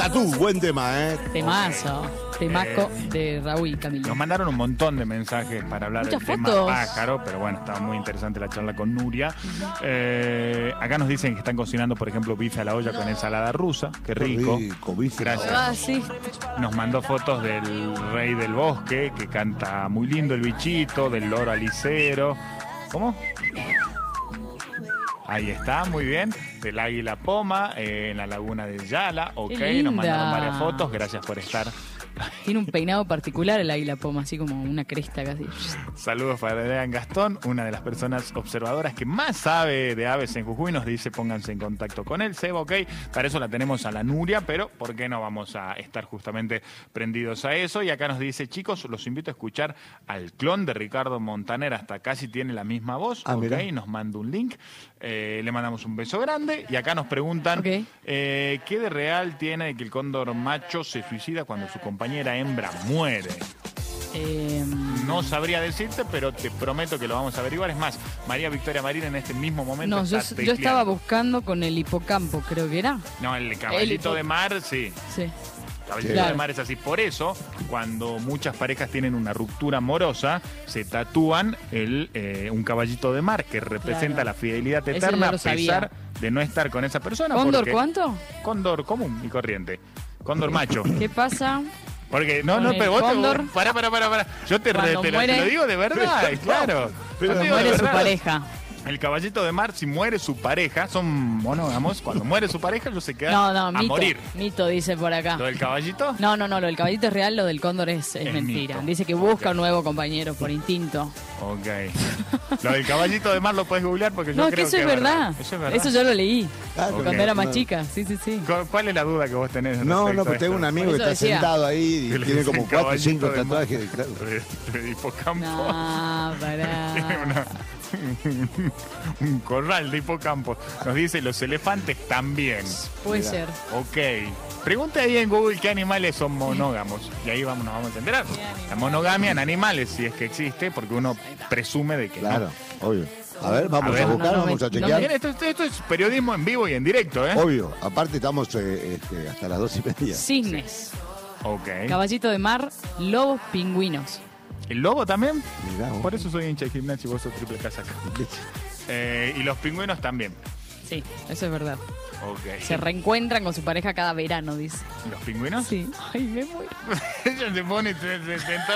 Tatú, buen tema, Temazo. Temaco de Raúl y Camilo. Nos mandaron un montón de mensajes para hablar Muchas del tema fotos. pájaro, pero bueno, estaba muy interesante la charla con Nuria. Acá nos dicen que están cocinando, por ejemplo, bife a la olla con ensalada rusa. Qué rico. Bife. Gracias. Ah, sí. Nos mandó fotos del rey del bosque, que canta muy lindo el bichito, del loro alicero. ¿Cómo? Ahí está, muy bien. Del águila poma, en la laguna de Yala. Ok, Qué nos mandaron linda. varias fotos. Gracias por estar. Tiene un peinado particular el águila poma, así como una cresta casi. Saludos para Adrián Gastón, una de las personas observadoras que más sabe de aves en Jujuy. Nos dice pónganse en contacto con él, Seba, ok. Para eso la tenemos a la Nuria, pero ¿por qué no vamos a estar justamente prendidos a eso? Y acá nos dice, chicos, los invito a escuchar al clon de Ricardo Montaner, hasta casi tiene la misma voz, ok. Mirá. Nos manda un link, le mandamos un beso grande y acá nos preguntan, Ok. ¿qué de real tiene de que el cóndor macho se suicida cuando su compañera hembra muere? No sabría decirte, pero te prometo que lo vamos a averiguar. Es más, María Victoria Marín en este mismo momento No, está yo tecleando. estaba buscando con el hipocampo, creo que era. No, el caballito de mar, sí. Sí. Caballito Claro. de mar es así. Por eso, cuando muchas parejas tienen una ruptura amorosa, se tatúan un caballito de mar que representa Claro. la fidelidad Ese eterna no a lo pesar sabía. de no estar con esa persona. ¿Cóndor porque- cuánto? Cóndor común y corriente. Cóndor macho. ¿Qué pasa? Porque no, Con no, el pero vos cóndor, pará. Yo te cuando lo muere- digo de verdad, claro. Pero Yo te digo de Muere su verdad. pareja. El caballito de mar, si muere su pareja, son monógamos. Cuando muere su pareja, ellos se quedan No, a mito. morir. Mito dice por acá. ¿Lo del caballito? No, lo del caballito es real, lo del cóndor es Es mentira. mito. Dice que busca Ok. un nuevo compañero por instinto. Ok. Lo del caballito de mar lo puedes googlear porque yo No, creo que eso es verdad. Eso es verdad. Eso yo lo leí Claro, Ok. cuando era más no. chica. Sí, sí, sí. ¿Cuál es la duda que vos tenés? No, respecto pues a tengo esto? un amigo Por que eso está decía. sentado ahí Que y le tiene dicen como 4 o 5 caballito de mar. tatuajes. Claro. De hipocampo. No, pará. Un corral de hipocampo. Nos dice los elefantes también. Puede Mirá. ser. Ok. Pregunta ahí en Google qué animales son monógamos. Y ahí nos vamos a enterar. La monogamia en animales, si es que existe, porque uno presume de que Claro, obvio. A ver, vamos A a, ver. buscar, No, no vamos me- a no. chequear. Bien, esto es periodismo en vivo y en directo, ¿eh? Obvio, aparte estamos hasta las 2:30. Cisnes, Ok. caballito de mar, lobos, pingüinos. ¿El lobo también? Mirá vos. Por eso soy hincha de gimnasia y vos sos triple casaca. Y los pingüinos también. Sí, eso es verdad. Ok. Se reencuentran con su pareja cada verano, dice. ¿Los pingüinos? Sí. Ay, me muero. Ella se pone, se